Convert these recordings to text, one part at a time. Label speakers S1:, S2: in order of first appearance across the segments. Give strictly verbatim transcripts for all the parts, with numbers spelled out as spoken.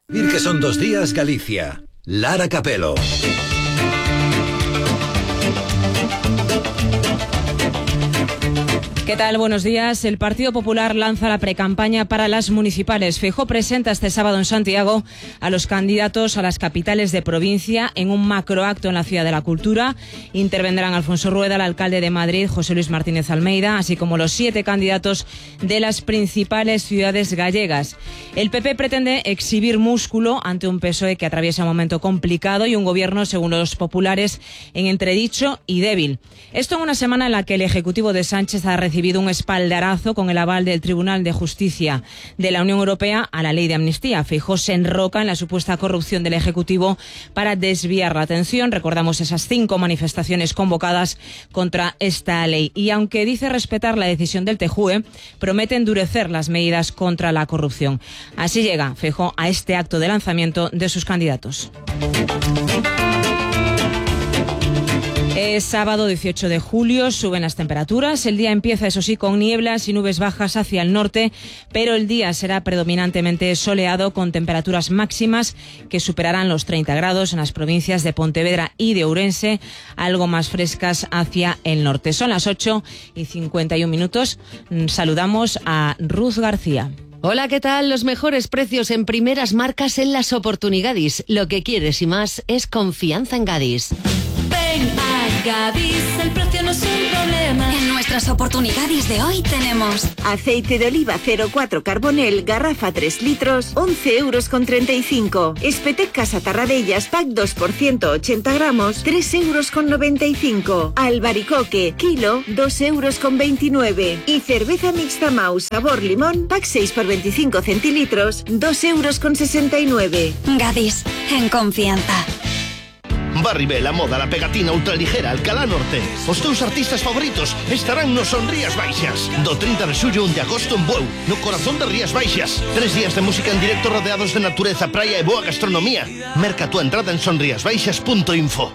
S1: Ir que son dos días Galicia. Lara Capelo.
S2: ¿Qué tal? Buenos días. El Partido Popular lanza la precampaña para las municipales. Feijóo presenta este sábado en Santiago a los candidatos a las capitales de provincia en un macroacto en la Ciudad de la Cultura. Intervendrán Alfonso Rueda, el alcalde de Madrid, José Luis Martínez Almeida, así como los siete candidatos de las principales ciudades gallegas. El P P pretende exhibir músculo ante un P S O E que atraviesa un momento complicado y un gobierno, según los populares, en entredicho y débil. Esto en una semana en la que el Ejecutivo de Sánchez ha recibido recibido un espaldarazo con el aval del Tribunal de Justicia de la Unión Europea a la ley de amnistía. Feijóo se enroca en la supuesta corrupción del Ejecutivo para desviar la atención. Recordamos esas cinco manifestaciones convocadas contra esta ley. Y aunque dice respetar la decisión del T J U E, promete endurecer las medidas contra la corrupción. Así llega Feijóo a este acto de lanzamiento de sus candidatos. Es sábado dieciocho de julio, suben las temperaturas. El día empieza, eso sí, con nieblas y nubes bajas hacia el norte, pero el día será predominantemente soleado con temperaturas máximas que superarán los treinta grados en las provincias de Pontevedra y de Ourense, algo más frescas hacia el norte. Son las ocho y cincuenta y un minutos. Saludamos a Ruth García.
S3: Hola, ¿qué tal? Los mejores precios en primeras marcas en las Oportunigadis. Lo que quieres y más es confianza en Gadis.
S4: Ven a Gadis, el precio no es un problema.
S5: En nuestras Oportunidades de hoy tenemos
S6: aceite de oliva cero coma cuatro Carbonel, garrafa tres litros, once euros con treinta y cinco. Espetec Casa Tarradellas, pack dos por ciento ochenta gramos, tres euros con noventa y cinco. Albaricoque, kilo, dos euros con veintinueve. Y cerveza mixta Maus, sabor limón, pack seis por veinticinco centilitros, dos euros con sesenta y nueve.
S5: Gadis, en confianza.
S7: Barribel, a moda, la pegatina ultraligera, Alcalá Norte. Os teus artistas favoritos estarán no Son Rías Baixas. Do trinta de xullo a un de agosto en Bueu, no corazón de Rías Baixas. Tres días de música en directo rodeados de natureza, praia e boa gastronomía. Merca tu entrada en sonriasbaixas punto info.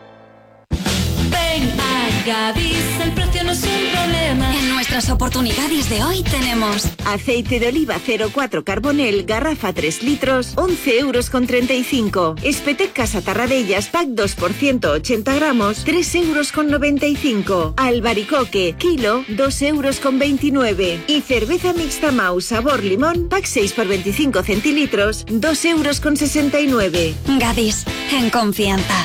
S4: Ven a Gadis, el precio no es un problema.
S5: En nuestras Oportunidades de hoy tenemos
S6: aceite de oliva cero coma cuatro Carbonel, garrafa tres litros, once euros con treinta y cinco. Espetec Casa Tarradellas, pack dos por ciento ochenta gramos, tres euros con noventa y cinco. Albaricoque, kilo, dos euros con veintinueve. Y cerveza mixta Maus, sabor limón, pack seis por veinticinco centilitros, dos euros con sesenta y nueve.
S5: Gadis, en confianza.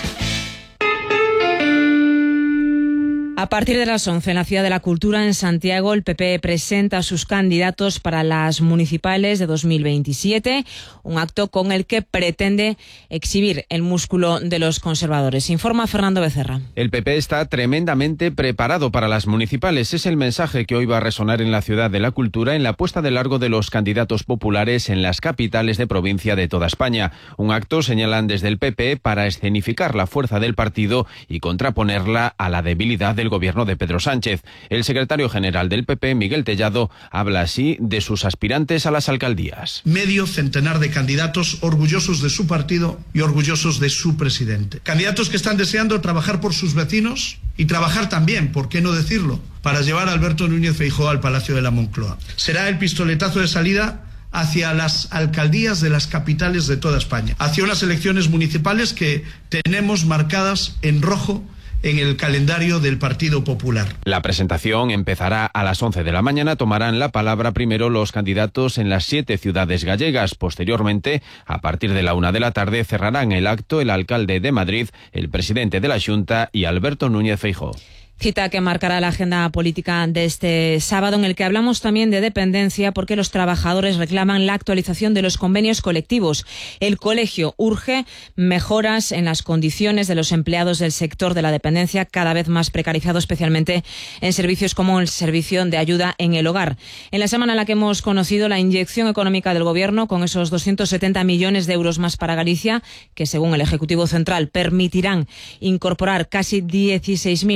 S2: A partir de las once en la Ciudad de la Cultura, en Santiago, el P P presenta a sus candidatos para las municipales de dos mil veintisiete, un acto con el que pretende exhibir el músculo de los conservadores. Informa Fernando Becerra.
S8: El P P está tremendamente preparado para las municipales. Es el mensaje que hoy va a resonar en la Ciudad de la Cultura en la puesta de largo de los candidatos populares en las capitales de provincia de toda España. Un acto, señalan desde el P P, para escenificar la fuerza del partido y contraponerla a la debilidad del gobierno de Pedro Sánchez. El secretario general del P P, Miguel Tellado, habla así de sus aspirantes a las alcaldías.
S9: Medio centenar de candidatos orgullosos de su partido y orgullosos de su presidente. Candidatos que están deseando trabajar por sus vecinos y trabajar también, ¿por qué no decirlo?, para llevar a Alberto Núñez Feijóo al Palacio de la Moncloa. Será el pistoletazo de salida hacia las alcaldías de las capitales de toda España, hacia unas elecciones municipales que tenemos marcadas en rojo en el calendario del Partido Popular.
S8: La presentación empezará a las once de la mañana. Tomarán la palabra primero los candidatos en las siete ciudades gallegas. Posteriormente, a partir de la una de la tarde, cerrarán el acto el alcalde de Madrid, el presidente de la Xunta y Alberto Núñez Feijóo.
S2: Cita que marcará la agenda política de este sábado, en el que hablamos también de dependencia, porque los trabajadores reclaman la actualización de los convenios colectivos. El colegio urge mejoras en las condiciones de los empleados del sector de la dependencia, cada vez más precarizado, especialmente en servicios como el servicio de ayuda en el hogar. En la semana en la que hemos conocido la inyección económica del Gobierno, con esos doscientos setenta millones de euros más para Galicia, que según el Ejecutivo Central permitirán incorporar casi dieciséis mil nuevas personas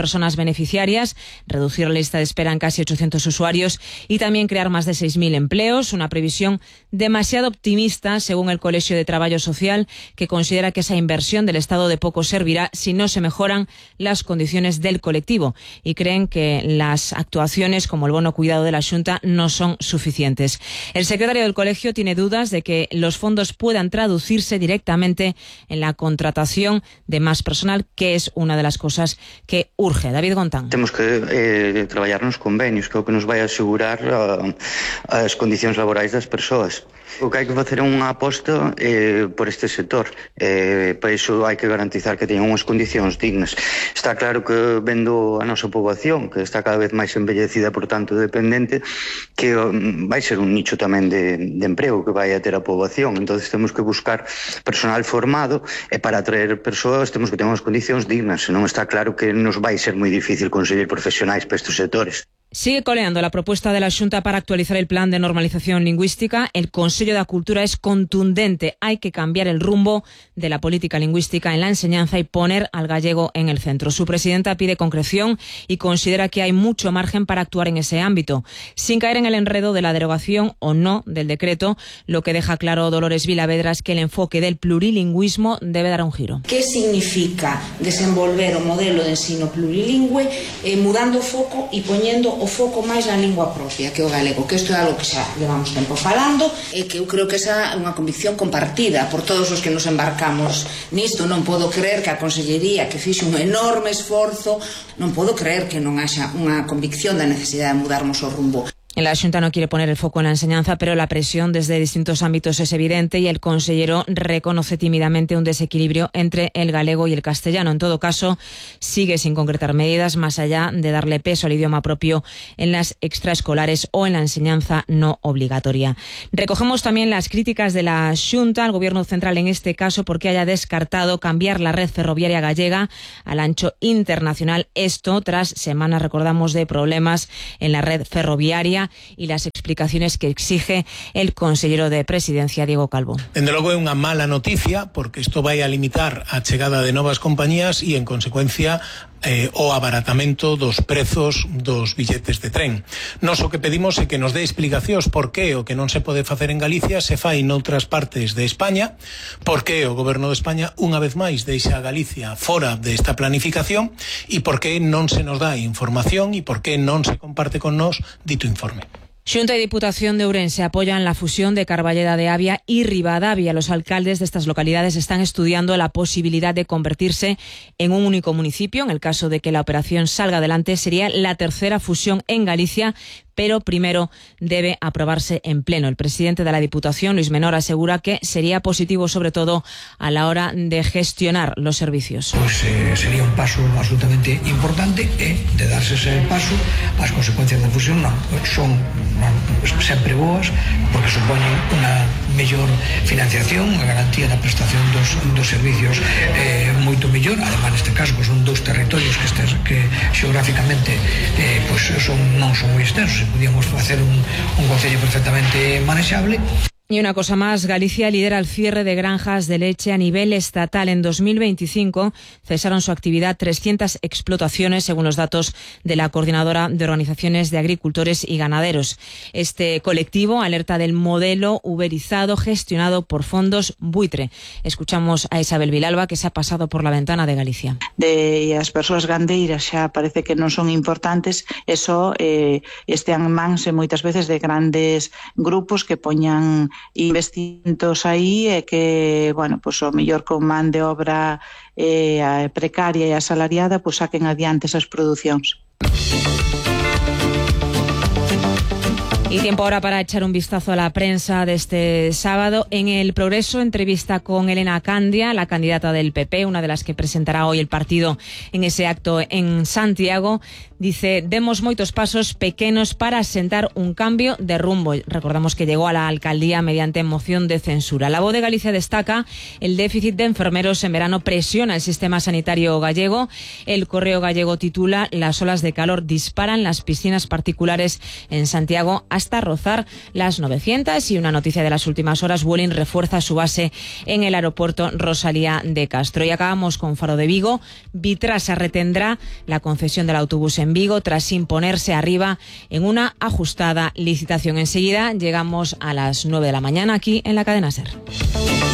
S2: personas beneficiarias, reducir la lista de espera en casi ochocientos usuarios y también crear más de seis mil empleos, una previsión demasiado optimista según el Colegio de Trabajo Social, que considera que esa inversión del Estado de poco servirá si no se mejoran las condiciones del colectivo, y creen que las actuaciones como el bono cuidado de la Xunta no son suficientes. El secretario del colegio tiene dudas de que los fondos puedan traducirse directamente en la contratación de más personal, que es una de las cosas que urge. David Gontán.
S10: Temos que eh, traballar nos convenios, que é o que nos vai asegurar uh, as condicións laborais das persoas. O que hai que facer é unha aposta eh, por este sector. Eh, para iso hai que garantizar que teñan unhas condicións dignas. Está claro que vendo a nosa poboación, que está cada vez máis envellecida, por tanto dependente, que um, vai ser un nicho tamén de, de emprego que vai a ter a poboación. Entonces temos que buscar personal formado, e para atraer persoas temos que ter unhas condicións dignas. Senón está claro que nos vai ser moi difícil conseguir profesionais para estes sectores.
S2: Sigue coleando la propuesta de la Xunta para actualizar el plan de normalización lingüística. El Consello de Cultura es contundente. Hay que cambiar el rumbo de la política lingüística en la enseñanza y poner al gallego en el centro. Su presidenta pide concreción y considera que hay mucho margen para actuar en ese ámbito, sin caer en el enredo de la derogación o no del decreto, lo que deja claro Dolores Vilavedras que el enfoque del plurilingüismo debe dar un giro.
S11: ¿Qué significa desenvolver o modelo de ensino plurilingüe eh, mudando o foco e poñendo o foco máis na lingua propia, que é o galego, que isto é algo que xa levamos tempo falando e que eu creo que esa é unha convicción compartida por todos os que nos embarcamos nisto. Non podo creer que a Consellería, que fixe un enorme esforzo, non podo creer que non haxa unha convicción da necesidade de mudarmos o rumbo.
S2: La Xunta no quiere poner el foco en la enseñanza, pero la presión desde distintos ámbitos es evidente y el consellero reconoce tímidamente un desequilibrio entre el galego y el castellano. En todo caso, sigue sin concretar medidas más allá de darle peso al idioma propio en las extraescolares o en la enseñanza no obligatoria. Recogemos también las críticas de la Xunta al Gobierno central en este caso porque haya descartado cambiar la red ferroviaria gallega al ancho internacional. Esto tras semanas, recordamos, de problemas en la red ferroviaria y las explicaciones que exige el consellero de Presidencia, Diego Calvo.
S12: Dende logo é unha mala noticia porque isto vai a limitar a chegada de novas compañías e en consecuencia eh, o abaratamento dos prezos dos billetes de tren. Nos o que pedimos é que nos dé explicacións por que o que non se pode facer en Galicia se fai noutras partes de España, por que o Goberno de España unha vez máis deixa a Galicia fora desta planificación e por que non se nos dá información e por que non se comparte con nós dito informe.
S2: Xunta y Diputación de Ourense apoyan la fusión de Carballeda de Avia y Ribadavia. Los alcaldes de estas localidades están estudiando la posibilidad de convertirse en un único municipio. En el caso de que la operación salga adelante, sería la tercera fusión en Galicia, pero primero debe aprobarse en pleno. El presidente de la Diputación, Luis Menor, asegura que sería positivo sobre todo a la hora de gestionar los servicios.
S13: Pues eh, sería un paso absolutamente importante e de darse ese paso as consecuencias da fusión non son non, sempre boas porque supoñen unha mellor financiación, a garantía da prestación dos, dos servicios eh, moito mellor. Además, neste caso, pues, son dous territorios que, estes, que xeográficamente eh, pues, son, non son moi extensos. Podíamos hacer un, un concello perfectamente manejable.
S2: Y una cosa más, Galicia lidera el cierre de granjas de leche a nivel estatal. En dos mil veinticinco cesaron su actividad trescientas explotaciones, según los datos de la Coordinadora de Organizaciones de Agricultores y Ganaderos. Este colectivo alerta del modelo uberizado gestionado por fondos buitre. Escuchamos a Isabel Vilalba, que se ha pasado por la ventana de Galicia.
S14: De as persoas gandeiras xa parece que non son importantes, eso eh, estean mans moitas veces de grandes grupos que poñan investimentos aí e que, bueno, pues o mellor con man de obra eh, precaria e asalariada, pues saquen adiante esas producións.
S2: Y tiempo ahora para echar un vistazo a la prensa de este sábado. En El Progreso, entrevista con Elena Candia, la candidata del P P, una de las que presentará hoy el partido en ese acto en Santiago. Dice, demos moitos pasos pequenos para asentar un cambio de rumbo. Recordamos que llegó a la alcaldía mediante moción de censura. La Voz de Galicia destaca el déficit de enfermeros en verano presiona el sistema sanitario gallego. El Correo Gallego titula, las olas de calor disparan las piscinas particulares en Santiago hasta rozar las novecientas. Y una noticia de las últimas horas, Vueling refuerza su base en el aeropuerto Rosalía de Castro. Y acabamos con Faro de Vigo. Vitrasa retendrá la concesión del autobús en Vigo tras imponerse arriba en una ajustada licitación. Enseguida llegamos a las nueve de la mañana aquí en la cadena SER.